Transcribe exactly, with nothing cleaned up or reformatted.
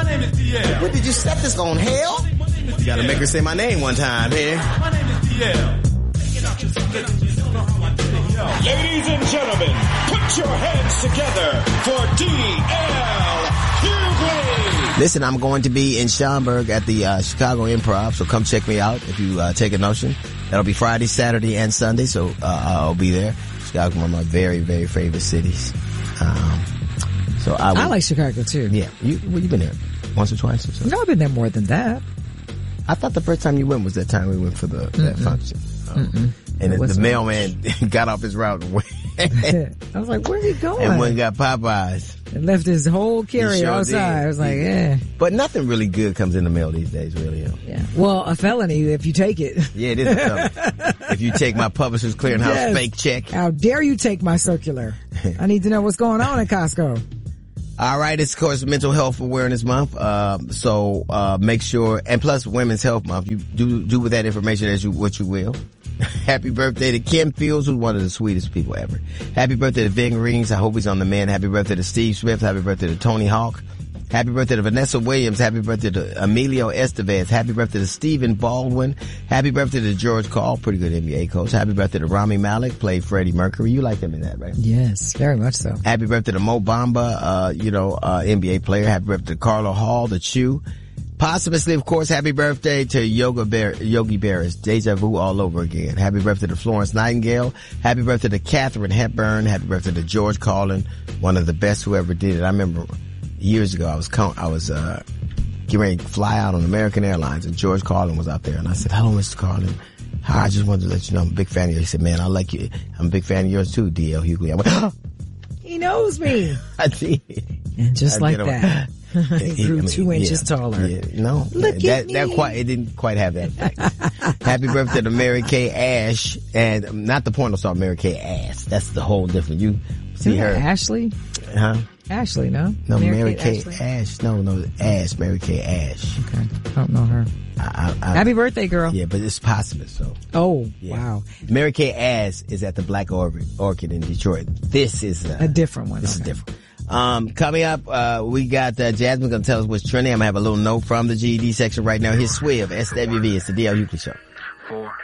name is D L. What, did you set this on hell? You gotta make her say my name one time here. My name is D L. Ladies and gentlemen, put your hands together for D L Hughley. Listen, I'm going to be in Schaumburg at the uh, Chicago Improv, so come check me out if you uh, take a notion. That'll be Friday, Saturday, and Sunday, so uh, I'll be there. Chicago's one of my very, very favorite cities. Um, so I, will, I like Chicago too. Yeah, you well, you been there once or twice or so? No, I've been there more than that. I thought the first time you went was that time we went for the that function. Um, and the, the mailman got off his route and went. I was like, where's he going? And went and got Popeyes. And left his whole carrier sure outside. Did. I was like, yeah. But nothing really good comes in the mail these days, really. You know? Yeah. Well, a felony if you take it. Yeah, it is a felony. If you take my Publishers Clearinghouse yes. fake check. How dare you take my circular? I need to know what's going on at Costco. All right, it's of course Mental Health Awareness Month, uh, so uh make sure, and plus Women's Health Month. You do do with that information as you what you will. Happy birthday to Kim Fields, who's one of the sweetest people ever. Happy birthday to Ving Rings. I hope he's on the mend. Happy birthday to Steve Smith. Happy birthday to Tony Hawk. Happy birthday to Vanessa Williams. Happy birthday to Emilio Estevez. Happy birthday to Stephen Baldwin. Happy birthday to George Call, pretty good N B A coach. Happy birthday to Rami Malek, played Freddie Mercury. You like him in that, right? Yes, very much so. Happy birthday to Mo Bamba, uh, you know, uh, N B A player. Happy birthday to Carlo Hall, the Chew. Posthumously, of course, happy birthday to Yoga Bear, Yogi Berra. Deja vu all over again. Happy birthday to Florence Nightingale. Happy birthday to Katharine Hepburn. Happy birthday to George Carlin, one of the best who ever did it. I remember years ago, I was, I was, uh, getting ready to fly out on American Airlines and George Carlin was out there and I said, hello, Mister Carlin. Hi, I just wanted to let you know I'm a big fan of you. He said, man, I like you. I'm a big fan of yours too, D L Hughley. I went, oh. He knows me. I did. And just I like did. that. He grew I mean, two inches yeah, taller. Yeah, no, Look that, at me. that quite, it didn't quite have that effect. Happy birthday to Mary Kay Ash, and not the porno star Mary Kay Ass. That's the whole different. You see Isn't her, Ashley? Huh? Ashley, no? No, Mary, Mary Kay Kay Ash. No, no, Ash. Mary Kay Ash. Okay, I don't know her. I, I, Happy birthday, girl. Yeah, but it's posthumous, so. Oh, yeah. wow. Mary Kay Ash is at the Black Orchid, Orchid in Detroit. This is uh, a different one. This okay. is different. Um, coming up, uh, we got, uh, Jasmine gonna tell us what's trending. I'm gonna have a little note from the G E D section right now. Here's Swiv, S W V. It's the D L Hughley Show. Four.